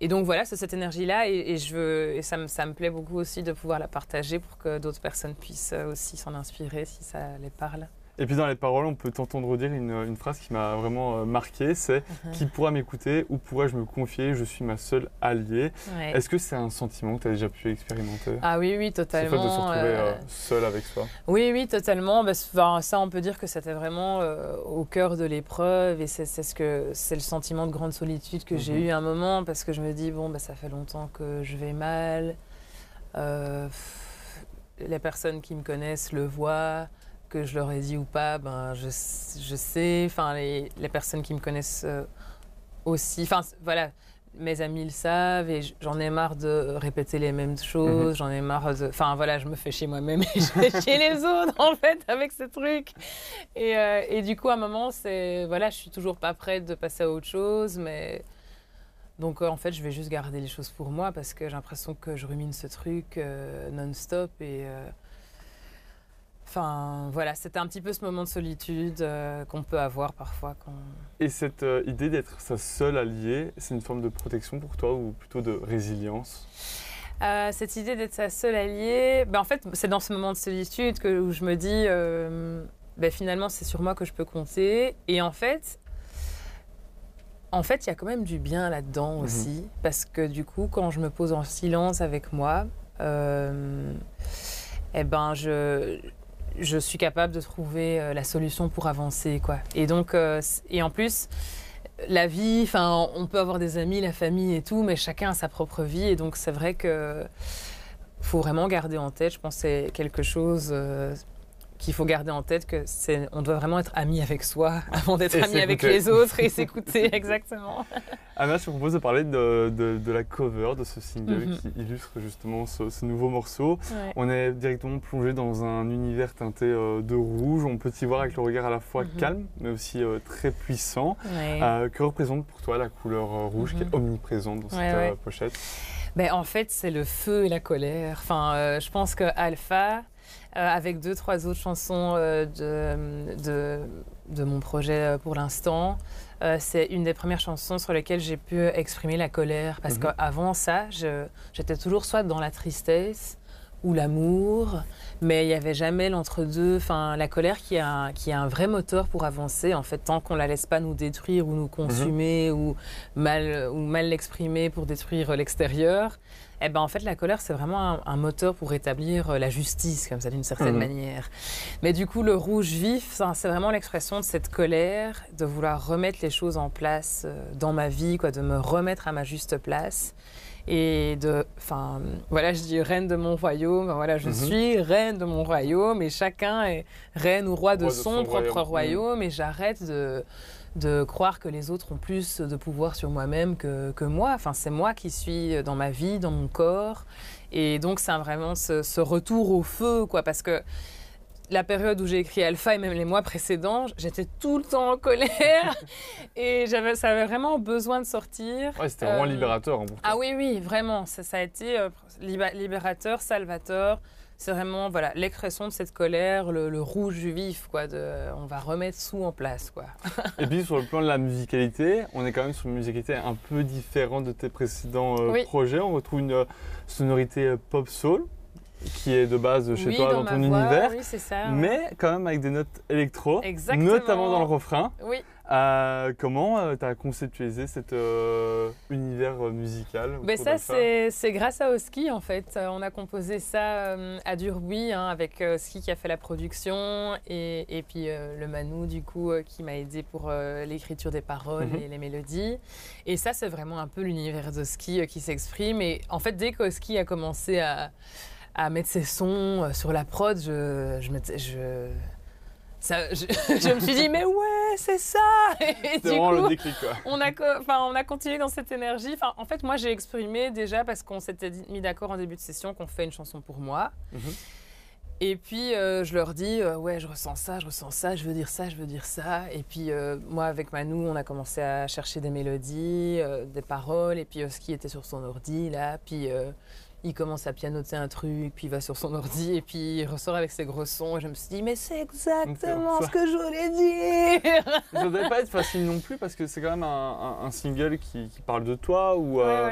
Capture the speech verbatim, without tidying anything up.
et donc voilà, c'est cette énergie-là et, et, je veux, et ça, me, ça me plaît beaucoup aussi de pouvoir la partager pour que d'autres personnes puissent aussi s'en inspirer si ça les parle. Et puis dans les paroles, on peut t'entendre dire une, une phrase qui m'a vraiment marqué, c'est uh-huh. « Qui pourra m'écouter ou pourrais-je me confier? Je suis ma seule alliée. Ouais. » Est-ce que c'est un sentiment que tu as déjà pu expérimenter? Ah oui, oui, totalement. C'est le fait de se retrouver euh... Euh, seule avec soi. Oui, oui, totalement. Bah, ça, on peut dire que c'était vraiment euh, au cœur de l'épreuve et c'est, c'est, ce que, c'est le sentiment de grande solitude que mm-hmm. j'ai eu à un moment parce que je me dis, bon, bah, ça fait longtemps que je vais mal. Euh, les personnes qui me connaissent le voient. Que je leur ai dit ou pas, ben je, je sais, enfin les, les personnes qui me connaissent euh, aussi, enfin voilà, mes amis le savent et j'en ai marre de répéter les mêmes choses, mm-hmm. j'en ai marre de, enfin voilà, je me fais chier moi-même et je fais chier les autres en fait avec ce truc. Et, euh, et du coup à un moment c'est, voilà, je suis toujours pas prête de passer à autre chose, mais donc euh, en fait je vais juste garder les choses pour moi parce que j'ai l'impression que je rumine ce truc euh, non-stop et euh, Enfin, voilà, c'était un petit peu ce moment de solitude euh, qu'on peut avoir parfois. Quand... Et cette euh, idée d'être sa seule alliée, c'est une forme de protection pour toi ou plutôt de résilience? euh, Cette idée d'être sa seule alliée, ben en fait, c'est dans ce moment de solitude que, où je me dis, euh, ben finalement, c'est sur moi que je peux compter. Et en fait, en fait, il y a quand même du bien là-dedans mmh. aussi. Parce que du coup, quand je me pose en silence avec moi, euh, eh ben, je... je suis capable de trouver euh, la solution pour avancer, quoi. Et donc, euh, et en plus, la vie, enfin, on peut avoir des amis, la famille et tout, mais chacun a sa propre vie. Et donc, c'est vrai que faut vraiment garder en tête, je pense que c'est quelque chose euh, qu'il faut garder en tête, que c'est, on doit vraiment être ami avec soi avant d'être ami avec les autres et s'écouter, exactement. Anna, je te propose de parler de, de, de la cover de ce single mm-hmm. qui illustre justement ce, ce nouveau morceau. Ouais. On est directement plongé dans un univers teinté euh, de rouge. On peut y voir avec le regard à la fois mm-hmm. calme, mais aussi euh, très puissant. Ouais. Euh, que représente pour toi la couleur euh, rouge mm-hmm. qui est omniprésente dans cette ouais, ouais. Euh, pochette? Ben, en fait, c'est le feu et la colère. Enfin, euh, je pense que Alpha, euh, avec deux, trois autres chansons euh, de, de, de mon projet pour l'instant, euh, c'est une des premières chansons sur lesquelles j'ai pu exprimer la colère. Parce mm-hmm. qu'avant ça, je, j'étais toujours soit dans la tristesse ou l'amour, mais il n'y avait jamais l'entre-deux. Enfin, la colère qui a, un, qui a un vrai moteur pour avancer, en fait, tant qu'on ne la laisse pas nous détruire ou nous consumer mm-hmm. ou, mal, ou mal l'exprimer pour détruire l'extérieur, eh ben, en fait, la colère, c'est vraiment un, un moteur pour rétablir la justice, comme ça, d'une certaine mmh. manière. Mais du coup, le rouge vif, ça, c'est vraiment l'expression de cette colère, de vouloir remettre les choses en place dans ma vie, quoi, de me remettre à ma juste place. Et de, enfin, voilà, je dis reine de mon royaume, voilà, je mmh. suis reine de mon royaume, et chacun est reine ou roi de, roi son, de son propre royaume, royaume mmh. et j'arrête de... de croire que les autres ont plus de pouvoir sur moi-même que, que moi. Enfin, c'est moi qui suis dans ma vie, dans mon corps. Et donc, c'est vraiment ce, ce retour au feu, quoi. Parce que la période où j'ai écrit Alpha et même les mois précédents, j'étais tout le temps en colère. Et j'avais, ça avait vraiment besoin de sortir. Ouais, c'était vraiment euh, libérateur hein, pour toi. Ah oui, oui, vraiment. Ça, ça a été euh, libérateur, salvateur. C'est vraiment voilà, l'expression de cette colère, le, le rouge vif, quoi, de, on va remettre tout en place, quoi. Et puis sur le plan de la musicalité, on est quand même sur une musicalité un peu différente de tes précédents euh, oui. projets. On retrouve une euh, sonorité euh, pop-soul qui est de base chez oui, toi, dans, dans ton voix, univers, oui, c'est ça, mais ouais. quand même avec des notes électro, Exactement. notamment dans le refrain. Oui. Euh, comment euh, tu as conceptualisé cet euh, univers musical? Ben ça, c'est, c'est grâce à Oski en fait. On a composé ça euh, à Durbuy hein, avec euh, Oski qui a fait la production et, et puis euh, le Manou du coup euh, qui m'a aidé pour euh, l'écriture des paroles mm-hmm. et les mélodies. Et ça, c'est vraiment un peu l'univers d'Oski euh, qui s'exprime. Et en fait, dès qu'Oski a commencé à, à mettre ses sons sur la prod, je, je, m'étais, je Ça, je, je me suis dit, mais ouais, c'est ça. Et c'est vraiment coup, le déclic, quoi. On a, enfin, on a continué dans cette énergie. Enfin, en fait, moi, j'ai exprimé déjà parce qu'on s'était mis d'accord en début de session qu'on fait une chanson pour moi. Mm-hmm. Et puis, euh, je leur dis, euh, ouais, je ressens ça, je ressens ça, je veux dire ça, je veux dire ça. Et puis, euh, moi, avec Manou, on a commencé à chercher des mélodies, euh, des paroles. Et puis, Oski était sur son ordi, là. Puis... Euh, il commence à pianoter un truc, puis il va sur son ordi, et puis il ressort avec ses gros sons. Et je me suis dit, mais c'est exactement ce que je voulais dire. Ça ne devait pas être facile non plus, parce que c'est quand même un, un, un single qui, qui parle de toi, où, ouais, euh, ouais.